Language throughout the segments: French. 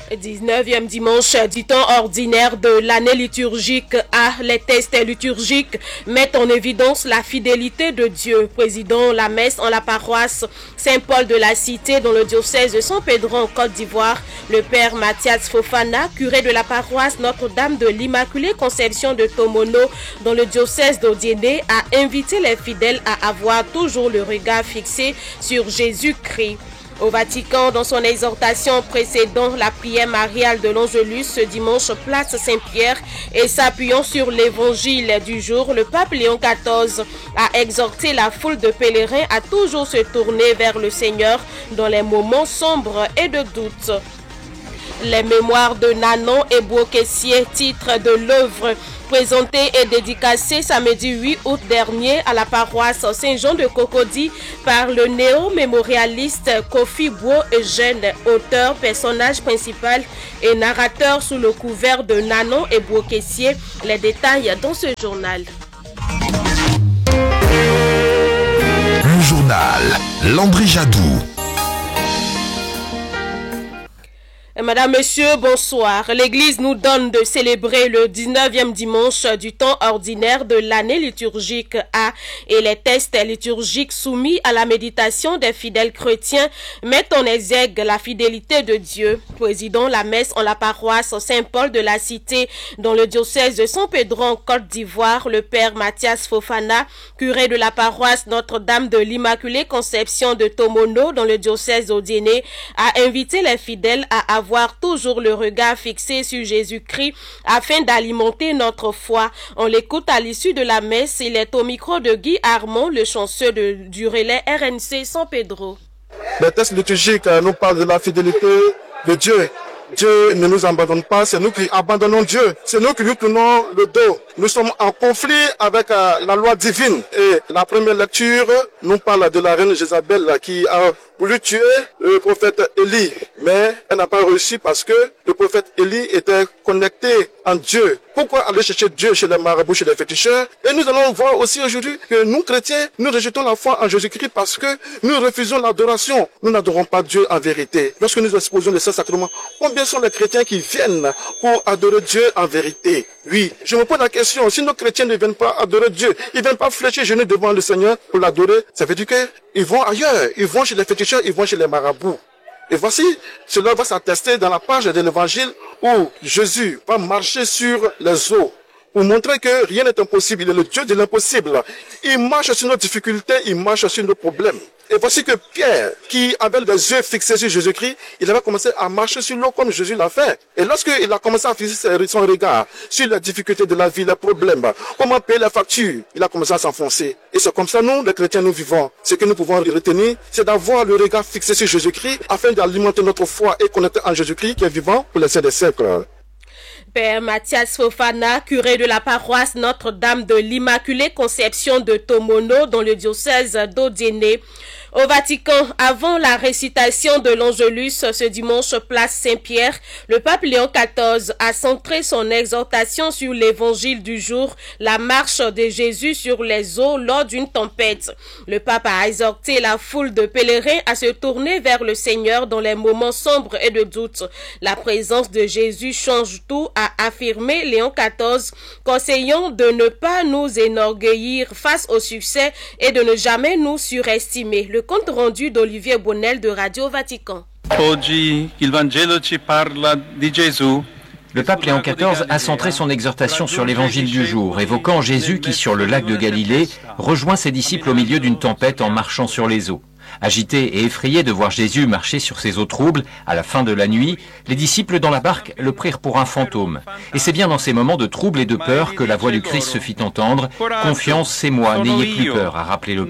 19e dimanche du temps ordinaire de l'année liturgique A. Les tests liturgiques mettent en évidence la fidélité de Dieu. Président la messe en la paroisse Saint-Paul de la Cité dans le diocèse de San Pedro en Côte d'Ivoire, le père Mathias Fofana, curé de la paroisse Notre-Dame de l'Immaculée Conception de Tomono dans le diocèse d'Odiéné, a invité les fidèles à avoir toujours le regard fixé sur Jésus-Christ. Au Vatican, dans son exhortation précédant la prière mariale de l'Angélus ce dimanche, place Saint-Pierre, et s'appuyant sur l'évangile du jour, le pape Léon XIV a exhorté la foule de pèlerins à toujours se tourner vers le Seigneur dans les moments sombres et de doute. Les mémoires de Nanon et Boukessier, titre de l'œuvre présenté et dédicacé samedi 8 août dernier à la paroisse Saint-Jean de Cocody par le néo-mémorialiste Kofi Bo-Eugène, auteur, personnage principal et narrateur sous le couvert de Nanon et Boukessier. Les détails dans ce journal. Le journal, Landry Jadou. Madame, Monsieur, bonsoir. L'Église nous donne de célébrer le 19e dimanche du temps ordinaire de l'année liturgique A, et les tests liturgiques soumis à la méditation des fidèles chrétiens mettent en exergue la fidélité de Dieu. Président la messe en la paroisse Saint-Paul de la Cité dans le diocèse de San Pedro en Côte d'Ivoire, le père Mathias Fofana, curé de la paroisse Notre-Dame de l'Immaculée Conception de Tomono dans le diocèse d'Odiéné, a invité les fidèles à avoir toujours le regard fixé sur Jésus-Christ afin d'alimenter notre foi. On l'écoute à l'issue de la messe. Il est au micro de Guy Armand, le chanceux du relais RNC San Pedro. Les textes liturgiques nous parlent de la fidélité de Dieu. Dieu ne nous abandonne pas, c'est nous qui abandonnons Dieu. C'est nous qui lui tournons le dos. Nous sommes en conflit avec la loi divine. Et la première lecture nous parle de la reine Jézabel qui a voulu tuer le prophète Élie. Mais elle n'a pas réussi parce que le prophète Élie était connecté en Dieu. Pourquoi aller chercher Dieu chez les marabouts, chez les féticheurs? Et nous allons voir aussi aujourd'hui que nous, chrétiens, nous rejetons la foi en Jésus-Christ parce que nous refusons l'adoration. Nous n'adorons pas Dieu en vérité. Lorsque nous exposons les Saint-Sacrements, combien sont les chrétiens qui viennent pour adorer Dieu en vérité? Oui, je me pose la question, si nos chrétiens ne viennent pas adorer Dieu, ils ne viennent pas fléchir les genoux devant le Seigneur pour l'adorer, ça veut dire qu'ils vont ailleurs, ils vont chez les féticheurs, ils vont chez les marabouts. Et voici, cela va s'attester dans la page de l'évangile où Jésus va marcher sur les eaux pour montrer que rien n'est impossible. Il est le Dieu de l'impossible. Il marche sur nos difficultés, il marche sur nos problèmes. Et voici que Pierre, qui avait les yeux fixés sur Jésus-Christ, il avait commencé à marcher sur l'eau comme Jésus l'a fait. Et lorsqu'il a commencé à fixer son regard sur les difficultés de la vie, les problèmes, comment payer les factures, il a commencé à s'enfoncer. Et c'est comme ça, nous, les chrétiens, nous vivons. Ce que nous pouvons retenir, c'est d'avoir le regard fixé sur Jésus-Christ afin d'alimenter notre foi et connecter en Jésus-Christ qui est vivant pour les siècles des siècles. Père Mathias Fofana, curé de la paroisse Notre-Dame de l'Immaculée Conception de Tomono dans le diocèse d'Odiéné. Au Vatican, avant la récitation de l'Angélus ce dimanche place Saint-Pierre, le pape Léon XIV a centré son exhortation sur l'évangile du jour, la marche de Jésus sur les eaux lors d'une tempête. Le pape a exhorté la foule de pèlerins à se tourner vers le Seigneur dans les moments sombres et de doute. La présence de Jésus change tout, a affirmé Léon XIV, conseillant de ne pas nous enorgueillir face au succès et de ne jamais nous surestimer. Le compte rendu d'Olivier Bonnel de Radio Vatican. Oggi il Vangelo ci parla di Gesù. Le pape Léon XIV a centré son exhortation sur l'évangile du jour, évoquant Jésus qui, sur le lac de Galilée, rejoint ses disciples au milieu d'une tempête en marchant sur les eaux. Agités et effrayés de voir Jésus marcher sur ces eaux troubles, à la fin de la nuit, les disciples dans la barque le prirent pour un fantôme. Et c'est bien dans ces moments de trouble et de peur que la voix du Christ se fit entendre. « Confiance, c'est moi, n'ayez plus peur », a rappelé le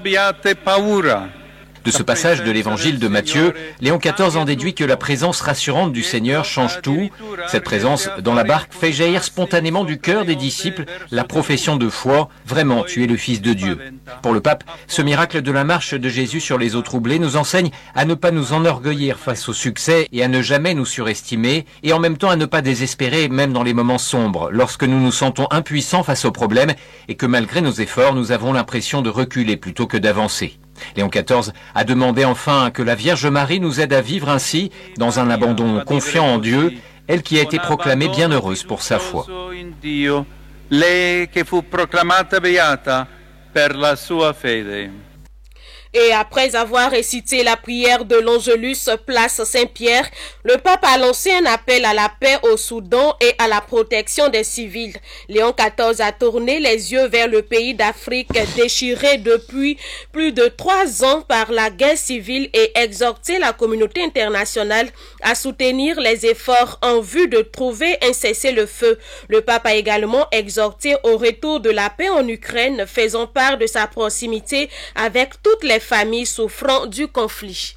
pape. De ce passage de l'évangile de Matthieu, Léon XIV en déduit que la présence rassurante du Seigneur change tout. Cette présence dans la barque fait jaillir spontanément du cœur des disciples la profession de foi « Vraiment, tu es le Fils de Dieu ». Pour le pape, ce miracle de la marche de Jésus sur les eaux troublées nous enseigne à ne pas nous enorgueillir face au succès et à ne jamais nous surestimer, et en même temps à ne pas désespérer même dans les moments sombres, lorsque nous nous sentons impuissants face aux problèmes et que malgré nos efforts, nous avons l'impression de reculer plutôt que d'avancer. Léon XIV a demandé enfin que la Vierge Marie nous aide à vivre ainsi, dans un abandon confiant en Dieu, elle qui a été proclamée bienheureuse pour sa foi. Lei che fu proclamata beata per la sua fede. Et après avoir récité la prière de l'Angelus place Saint-Pierre, le pape a lancé un appel à la paix au Soudan et à la protection des civils. Léon XIV a tourné les yeux vers le pays d'Afrique déchiré depuis plus de 3 ans par la guerre civile et exhorté la communauté internationale à soutenir les efforts en vue de trouver un cessez-le-feu. Le pape a également exhorté au retour de la paix en Ukraine, faisant part de sa proximité avec toutes les familles souffrant du conflit.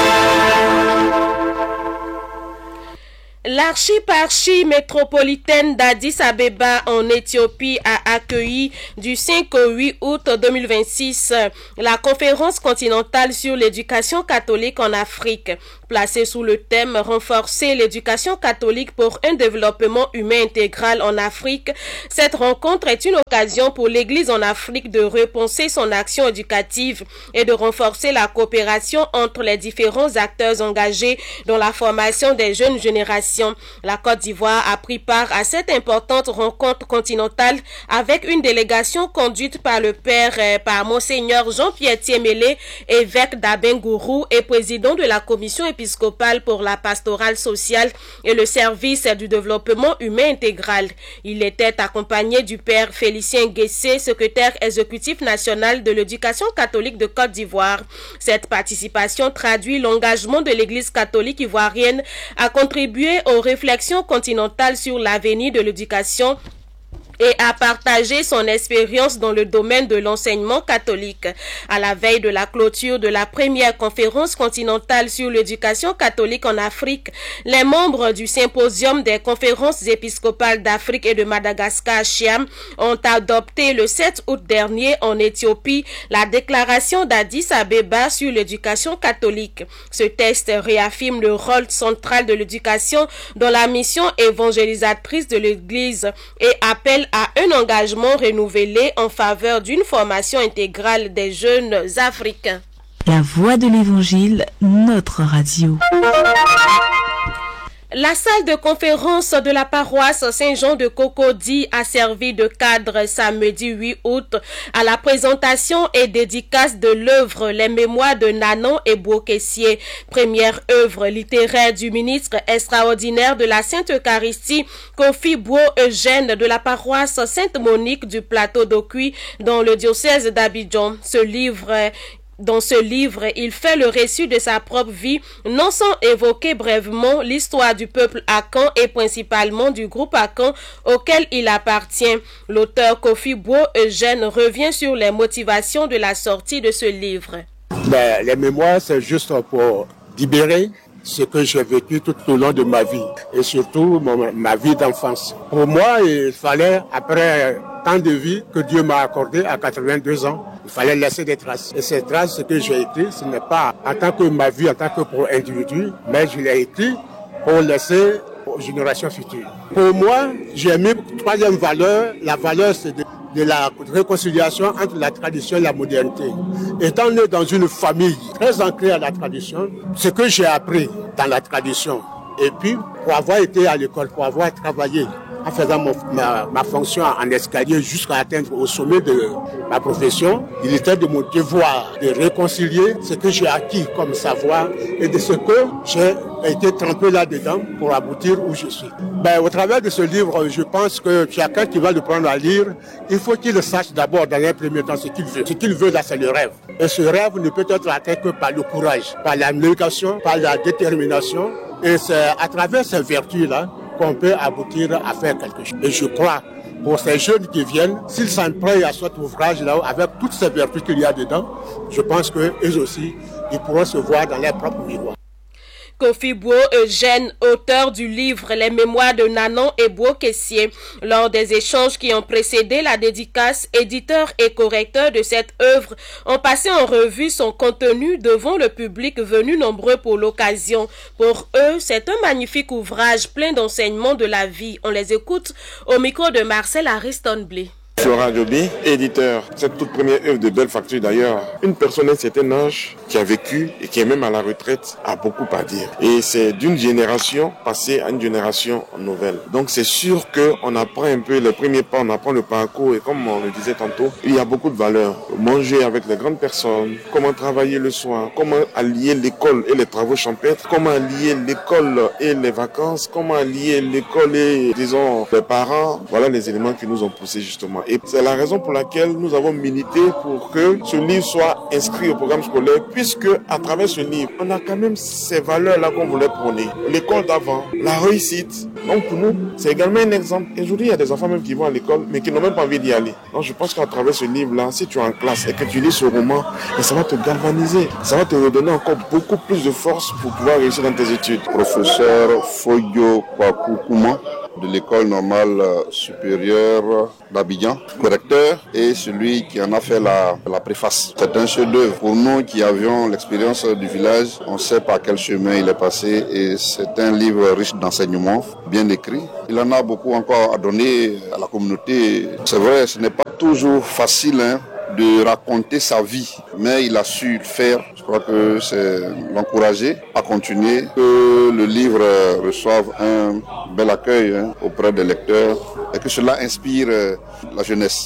L'archiparchie métropolitaine d'Addis Abeba en Éthiopie a accueilli du 5 au 8 août 2026 la conférence continentale sur l'éducation catholique en Afrique, placée sous le thème « Renforcer l'éducation catholique pour un développement humain intégral en Afrique ». Cette rencontre est une occasion pour l'Église en Afrique de repenser son action éducative et de renforcer la coopération entre les différents acteurs engagés dans la formation des jeunes générations. La Côte d'Ivoire a pris part à cette importante rencontre continentale avec une délégation conduite par par Monseigneur Jean-Pierre Tiemele, évêque d'Abengourou et président de la commission épiscopale pour la pastorale sociale et le service du développement humain intégral. Il était accompagné du père Félicien Guessé, secrétaire exécutif national de l'éducation catholique de Côte d'Ivoire. Cette participation traduit l'engagement de l'Église catholique ivoirienne à contribuer aux réflexions continentales sur l'avenir de l'éducation et à partager son expérience dans le domaine de l'enseignement catholique. À la veille de la clôture de la première conférence continentale sur l'éducation catholique en Afrique, les membres du symposium des conférences épiscopales d'Afrique et de Madagascar, Chiam, ont adopté le 7 août dernier en Éthiopie la déclaration d'Addis Abeba sur l'éducation catholique. Ce texte réaffirme le rôle central de l'éducation dans la mission évangélisatrice de l'Église et appelle à un engagement renouvelé en faveur d'une formation intégrale des jeunes Africains. La voix de l'Évangile, notre radio. La salle de conférence de la paroisse Saint-Jean de Cocody a servi de cadre samedi 8 août à la présentation et dédicace de l'œuvre Les Mémoires de Nanon et Bokessier, première œuvre littéraire du ministre extraordinaire de la Sainte Eucharistie, Kofi Bouo Eugène de la paroisse Sainte-Monique du plateau d'Okui dans le diocèse d'Abidjan. Dans ce livre, il fait le récit de sa propre vie, non sans évoquer brièvement l'histoire du peuple Akan et principalement du groupe Akan auquel il appartient. L'auteur Kofi Bouo Eugène revient sur les motivations de la sortie de ce livre. Les mémoires, c'est juste pour libérer ce que j'ai vécu tout au long de ma vie et surtout ma vie d'enfance. Pour moi, il fallait, après tant de vie que Dieu m'a accordé à 82 ans, il fallait laisser des traces. Et ces traces, ce que j'ai écrit, ce n'est pas en tant que ma vie, en tant que pour individu, mais je l'ai écrit pour laisser aux générations futures. Pour moi, j'ai mis troisième valeur. La valeur, c'est de la réconciliation entre la tradition et la modernité. Étant né dans une famille très ancrée à la tradition, ce que j'ai appris dans la tradition, et puis pour avoir été à l'école, pour avoir travaillé en faisant ma fonction en escalier jusqu'à atteindre au sommet de ma profession, il était de mon devoir de réconcilier ce que j'ai acquis comme savoir et de ce que j'ai été trempé là-dedans pour aboutir où je suis. Au travers de ce livre, je pense que chacun qui va le prendre à lire, il faut qu'il sache d'abord dans un premier temps ce qu'il veut. Ce qu'il veut là, c'est le rêve. Et ce rêve ne peut être atteint que par le courage, par l'abnégation, par la détermination. Et c'est à travers ces vertus-là qu'on peut aboutir à faire quelque chose. Et je crois, pour ces jeunes qui viennent, s'ils s'en prennent à cet ouvrage-là, avec toutes ces vertus qu'il y a dedans, je pense qu'eux aussi, ils pourront se voir dans leur propre miroir. Kofi Bouo Eugène, auteur du livre Les Mémoires de Nanon et Bokessier. Lors des échanges qui ont précédé la dédicace, éditeurs et correcteurs de cette œuvre ont passé en revue son contenu devant le public venu nombreux pour l'occasion. Pour eux, c'est un magnifique ouvrage plein d'enseignements de la vie. On les écoute au micro de Marcel Ariston Blé. Florent Joby, éditeur. Cette toute première œuvre de Belle Facture d'ailleurs, une personne d'un certain âge qui a vécu et qui est même à la retraite a beaucoup à dire. Et c'est d'une génération passée à une génération nouvelle. Donc c'est sûr qu'on apprend un peu les premiers pas, on apprend le parcours et comme on le disait tantôt, il y a beaucoup de valeurs. Manger avec les grandes personnes, comment travailler le soir, comment allier l'école et les travaux champêtres, comment allier l'école et les vacances, comment allier l'école et, disons, les parents. Voilà les éléments qui nous ont poussés justement. Et c'est la raison pour laquelle nous avons milité pour que ce livre soit inscrit au programme scolaire, puisque à travers ce livre, on a quand même ces valeurs-là qu'on voulait prôner. L'école d'avant, la réussite. Donc pour nous, c'est également un exemple. Et aujourd'hui, il y a des enfants même qui vont à l'école, mais qui n'ont même pas envie d'y aller. Donc je pense qu'à travers ce livre-là, si tu es en classe et que tu lis ce roman, ça va te galvaniser. Ça va te redonner encore beaucoup plus de force pour pouvoir réussir dans tes études. Professeur Foyo Kwakoukouma de l'école normale supérieure d'Abidjan, correcteur, et celui qui en a fait la préface. C'est un chef-d'œuvre. Pour nous qui avions l'expérience du village, on sait par quel chemin il est passé et c'est un livre riche d'enseignements, bien écrit. Il en a beaucoup encore à donner à la communauté. C'est vrai, ce n'est pas toujours facile de raconter sa vie, mais il a su le faire. Je crois que c'est l'encourager à continuer, que le livre reçoive un bel accueil auprès des lecteurs et que cela inspire la jeunesse.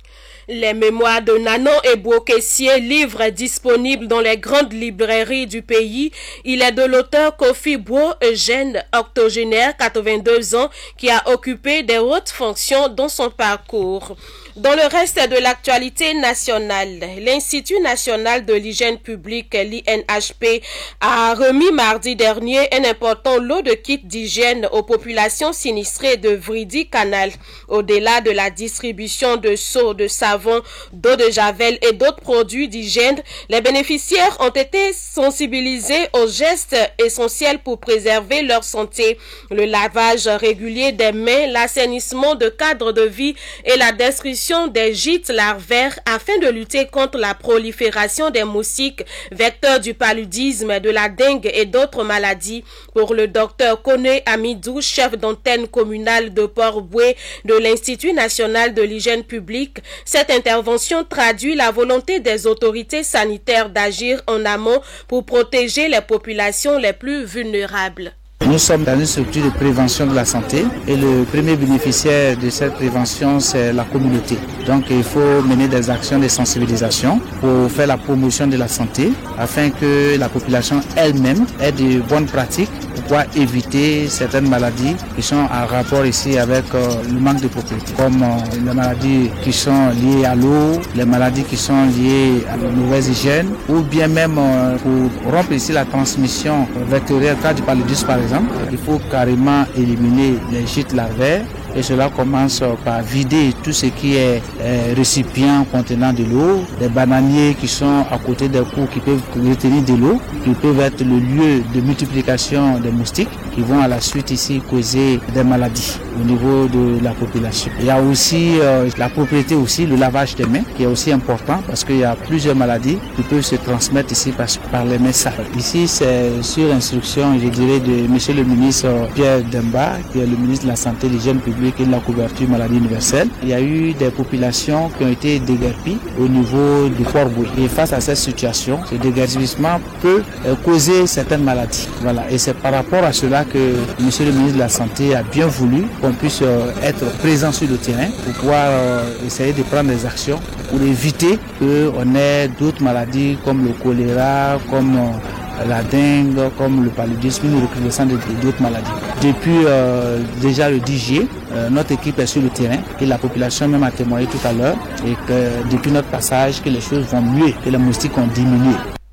Les mémoires de Nanon Ebouokessié, livre disponible dans les grandes librairies du pays. Il est de l'auteur Kofi Bo Eugène, octogénaire, 82 ans, qui a occupé des hautes fonctions dans son parcours. Dans le reste de l'actualité nationale, l'Institut national de l'hygiène publique, l'INHP, a remis mardi dernier un important lot de kits d'hygiène aux populations sinistrées de Vridi Canal. Au-delà de la distribution de seaux, de savon, d'eau de javel et d'autres produits d'hygiène, les bénéficiaires ont été sensibilisés aux gestes essentiels pour préserver leur santé. Le lavage régulier des mains, l'assainissement de cadres de vie et la destruction des gîtes larvaires afin de lutter contre la prolifération des moustiques, vecteurs du paludisme, de la dengue et d'autres maladies. Pour le docteur Koné Amidou, chef d'antenne communale de Port-Boué de l'Institut national de l'hygiène publique, cette intervention traduit la volonté des autorités sanitaires d'agir en amont pour protéger les populations les plus vulnérables. Nous sommes dans une structure de prévention de la santé et le premier bénéficiaire de cette prévention, c'est la communauté. Donc il faut mener des actions de sensibilisation pour faire la promotion de la santé afin que la population elle-même ait de bonnes pratiques pour pouvoir éviter certaines maladies qui sont en rapport ici avec le manque de propriété, comme les maladies qui sont liées à l'eau, les maladies qui sont liées à la mauvaise hygiène ou bien même pour rompre ici la transmission vectorielle, cas du paludisme par exemple. Il faut carrément éliminer les gîtes larvaires et cela commence par vider tout ce qui est récipient contenant de l'eau, les bananiers qui sont à côté des cours qui peuvent retenir de l'eau, qui peuvent être le lieu de multiplication des moustiques qui vont à la suite ici causer des maladies au niveau de la population. Il y a aussi la propriété aussi, le lavage des mains qui est aussi important parce qu'il y a plusieurs maladies qui peuvent se transmettre ici par les mains sales. Ici c'est sur instruction, je dirais, de monsieur le ministre Pierre Demba, qui est le ministre de la Santé, de l'hygiène publique et de la couverture maladie universelle. Il y a eu des populations qui ont été déguerpies au niveau du Port-Boué. Et face à cette situation, ce déguerpissement peut causer certaines maladies. Voilà. Et c'est par rapport à cela que monsieur le ministre de la Santé a bien voulu qu'on puisse être présent sur le terrain pour pouvoir essayer de prendre des actions pour éviter qu'on ait d'autres maladies comme le choléra, comme la dengue, comme le paludisme, une recrudescence d'autres maladies. Depuis déjà le 10 juillet, notre équipe est sur le terrain et la population même a témoigné tout à l'heure et que depuis notre passage que les choses vont mieux, que les moustiques ont diminué.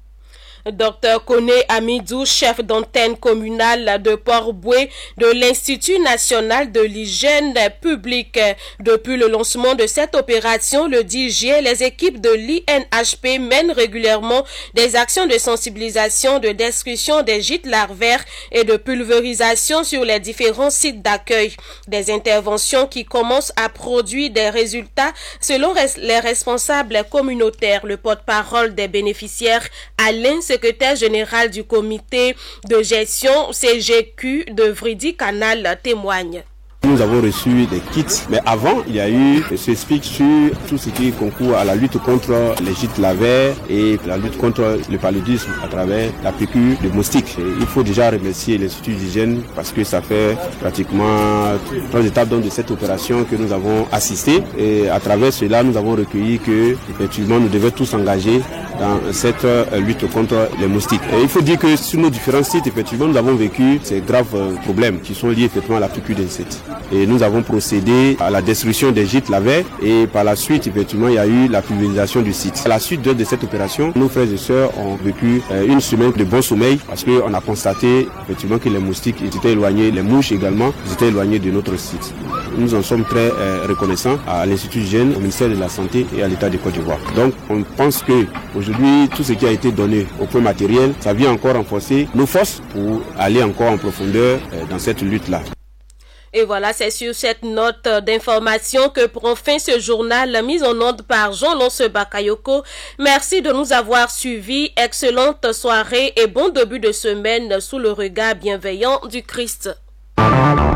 Dr Koné Amidou, chef d'antenne communale de Port-Boué de l'Institut national de l'hygiène publique. Depuis le lancement de cette opération le 10 juillet, les équipes de l'INHP mènent régulièrement des actions de sensibilisation, de destruction des gîtes larvaires et de pulvérisation sur les différents sites d'accueil. Des interventions qui commencent à produire des résultats selon les responsables communautaires. Le porte-parole des bénéficiaires, Alain, secrétaire général du comité de gestion CGQ de Vridi Canal, témoigne. Le nous avons reçu des kits. Mais avant, il y a eu, ça explique sur tout ce qui concourt à la lutte contre les gîtes lavaires et la lutte contre le paludisme à travers la piqûre de moustiques. Et il faut déjà remercier l'Institut d'hygiène parce que ça fait pratiquement 3 étapes de cette opération que nous avons assisté. Et à travers cela, nous avons recueilli que, effectivement, nous devons tous s'engager dans cette lutte contre les moustiques. Et il faut dire que sur nos différents sites, effectivement, nous avons vécu ces graves problèmes qui sont liés effectivement à la piqûre d'insectes. Et nous avons procédé à la destruction des gîtes lavaires et par la suite, effectivement, il y a eu la pulvérisation du site. À la suite de cette opération, nos frères et sœurs ont vécu une semaine de bon sommeil parce qu'on a constaté effectivement que les moustiques étaient éloignés, les mouches également, étaient éloignés de notre site. Nous en sommes très reconnaissants à l'Institut d'hygiène, au ministère de la Santé et à l'État de Côte d'Ivoire. Donc, on pense que aujourd'hui, tout ce qui a été donné au point matériel, ça vient encore renforcer nos forces pour aller encore en profondeur dans cette lutte-là. Et voilà, c'est sur cette note d'information que prend fin ce journal mis en onde par Jean-Lonce Bakayoko. Merci de nous avoir suivis. Excellente soirée et bon début de semaine sous le regard bienveillant du Christ.